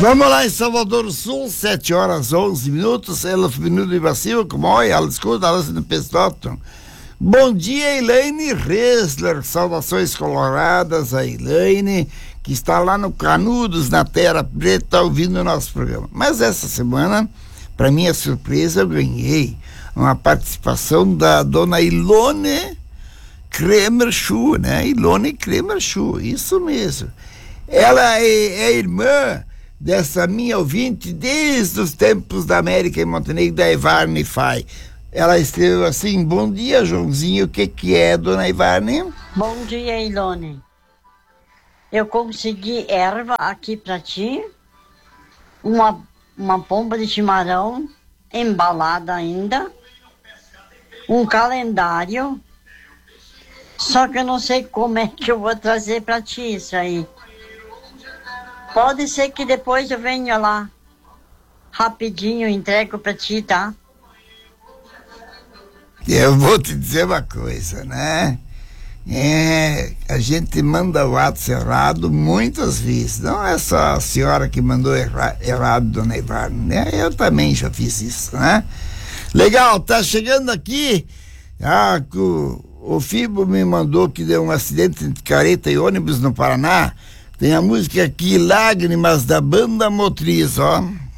Vamos lá em Salvador do Sul, 7h11, 11 minutos de vacilo, como olha, ela escuta, ela se pessoto. Bom dia, Elaine Ressler, saudações coloradas a Elaine, que está lá no Canudos, na Terra Preta, ouvindo o nosso programa. Mas essa semana, para minha surpresa, eu ganhei uma participação da dona Ilone Kremerschuh, né? Ilone Kremerschuh, isso mesmo. Ela é irmã dessa minha ouvinte desde os tempos da América e Montenegro, da Ivarne Fai. Ela escreveu assim: bom dia, Joãozinho, o que é, dona Ivarne? Bom dia, Ilone. Eu consegui erva aqui pra ti, uma pomba de chimarrão embalada ainda, um calendário, só que eu não sei como é que eu vou trazer pra ti isso aí. Pode ser que depois eu venha lá, rapidinho, entrego pra ti, tá? Eu vou te dizer uma coisa, né? A gente manda o WhatsApp errado muitas vezes. Não é só a senhora que mandou errado, dona Ivarne, né? Eu também já fiz isso, né? Legal, tá chegando aqui. O Fibo me mandou que deu um acidente entre carreta e ônibus no Paraná. Tem a música aqui, Lágrimas, da Banda Motriz, ó.